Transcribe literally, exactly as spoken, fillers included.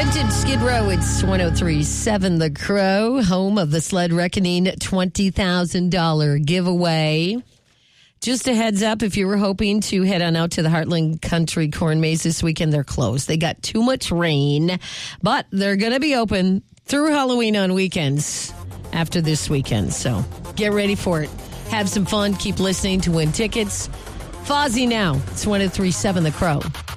Rented Skid Row, it's one oh three point seven The Crow, home of the Sled Reckoning twenty thousand dollars giveaway. Just a heads up, if you were hoping to head on out to the Heartland Country Corn Maze this weekend, they're closed. They got too much rain, but they're going to be open through Halloween on weekends after this weekend. So get ready for it. Have some fun. Keep listening to win tickets. Fozzie now. It's one oh three point seven The Crow.